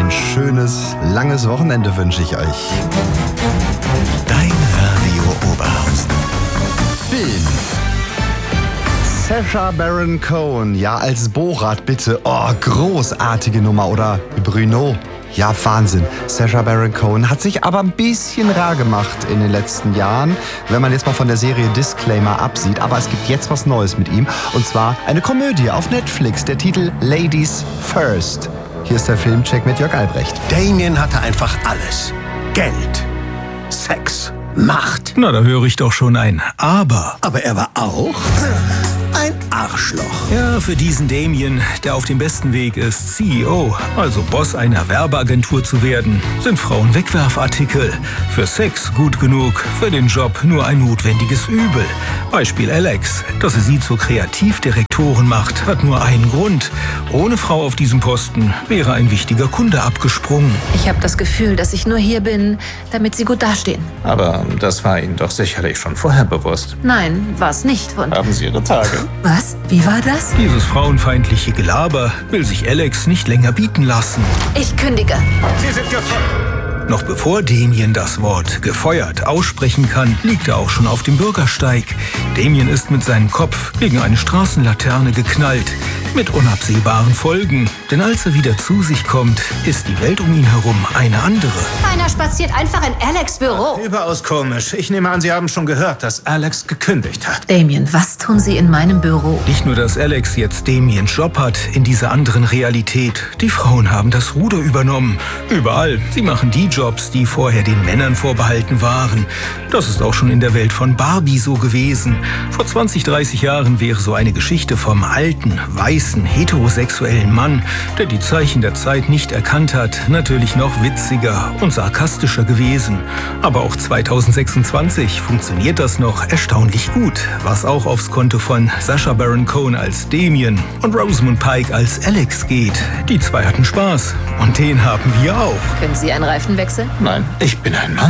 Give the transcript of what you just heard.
Ein schönes, langes Wochenende wünsche ich euch. Dein Radio Oberhausen. Film. Sacha Baron Cohen, ja, als Borat bitte. Oh, großartige Nummer. Oder Bruno. Ja, Wahnsinn. Sacha Baron Cohen hat sich aber ein bisschen rar gemacht in den letzten Jahren, wenn man jetzt mal von der Serie Disclaimer absieht. Aber es gibt jetzt was Neues mit ihm. Und zwar eine Komödie auf Netflix. Der Titel Ladies First. Hier ist der Filmcheck mit Jörg Albrecht. Damien hatte einfach alles. Geld, Sex, Macht. Na, da höre ich doch schon ein Aber. Aber er war auch ein Arschloch. Ja, für diesen Damien, der auf dem besten Weg ist, CEO, also Boss einer Werbeagentur zu werden, sind Frauen Wegwerfartikel. Für Sex gut genug, für den Job nur ein notwendiges Übel. Beispiel Alex. Dass sie zur Kreativdirektorin macht, hat nur einen Grund. Ohne Frau auf diesem Posten wäre ein wichtiger Kunde abgesprungen. Ich habe das Gefühl, dass ich nur hier bin, damit Sie gut dastehen. Aber das war Ihnen doch sicherlich schon vorher bewusst. Nein, war's nicht. Und Haben Sie Ihre Tage? was? Wie war das? Dieses frauenfeindliche Gelaber will sich Alex nicht länger bieten lassen. Ich kündige. Sie sind gefeuert. Noch bevor Damien das Wort gefeuert aussprechen kann, liegt er auch schon auf dem Bürgersteig. Damien ist mit seinem Kopf gegen eine Straßenlaterne geknallt. Mit unabsehbaren Folgen. Denn als er wieder zu sich kommt, ist die Welt um ihn herum eine andere. Keiner spaziert einfach in Alex' Büro. Überaus komisch. Ich nehme an, Sie haben schon gehört, dass Alex gekündigt hat. Damien, was tun Sie in meinem Büro? Nicht nur, dass Alex jetzt Damiens Job hat in dieser anderen Realität. Die Frauen haben das Ruder übernommen. Überall. Sie machen die Jobs, die vorher den Männern vorbehalten waren. Das ist auch schon in der Welt von Barbie so gewesen. Vor 20, 30 Jahren wäre so eine Geschichte vom alten, weißen, heterosexuellen Mann, der die Zeichen der Zeit nicht erkannt hat, natürlich noch witziger und sarkastischer gewesen. Aber auch 2026 funktioniert das noch erstaunlich gut, was auch aufs Konto von Sacha Baron Cohen als Damien und Rosamund Pike als Alex geht. Die zwei hatten Spaß und den haben wir auch. Können Sie einen Reifen wechseln? Nein, ich bin ein Mann.